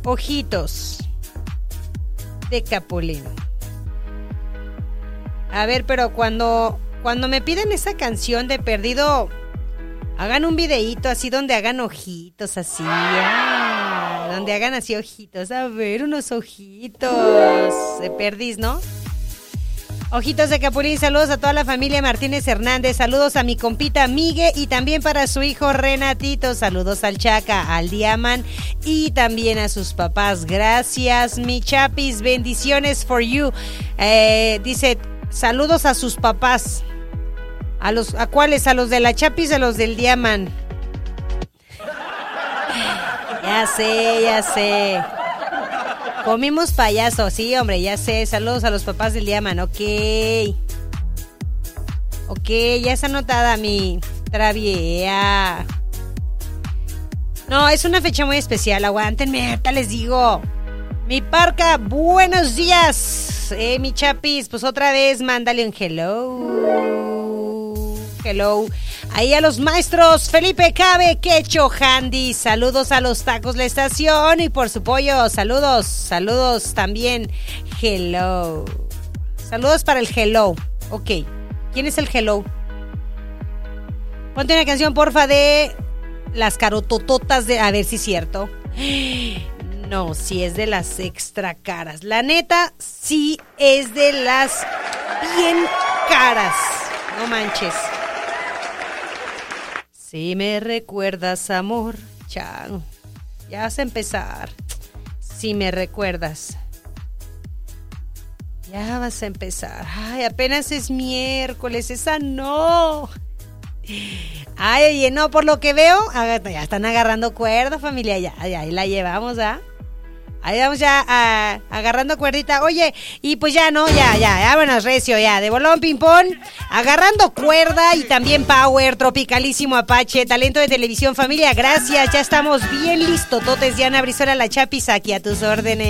Ojitos de Capulín. A ver, pero cuando me piden esa canción de perdido, hagan un videíto así donde hagan ojitos así. Donde hagan así ojitos. A ver, unos ojitos. De perdís, ¿no? Ojitos de Capulín, saludos a toda la familia Martínez Hernández, saludos a mi compita Migue y también para su hijo Renatito, saludos al Chaca, al Diaman y también a sus papás. Gracias, mi chapis, bendiciones for you. Dice, saludos a sus papás. ¿A cuáles? ¿A los de la chapis o a los del Diaman? Ya sé. Comimos payaso, sí, hombre, ya sé. Saludos a los papás del Diaman, ok, ya está anotada mi travía. No, es una fecha muy especial, aguántenme, ahorita les digo. Mi Parca, buenos días. Mi chapis, pues otra vez, mándale un hello. Ahí a los maestros Felipe Cabe, Quecho, Handy, saludos a los tacos La Estación y por su pollo, saludos también, hello. Saludos para el hello, ok. ¿Quién es el hello? Ponte una canción, porfa, de las carotototas de... A ver si es cierto. No, sí es de las extra caras. La neta, sí es de las bien caras. No manches. Si me recuerdas, amor. Chao. Ya vas a empezar. Si me recuerdas. Ya vas a empezar. Ay, apenas es miércoles. Esa no. Ay, oye, no, por lo que veo, ya están agarrando cuerda, familia. Ya ahí la llevamos, ¿ah? Ahí vamos ya agarrando cuerdita. Oye, y pues ya, ¿no? Ya, vámonos, recio, ya. De bolón, ping-pong, agarrando cuerda y también power, tropicalísimo Apache, talento de televisión, familia. Gracias, ya estamos bien listototes. Diana Brizuela, la chapis, aquí a tus órdenes.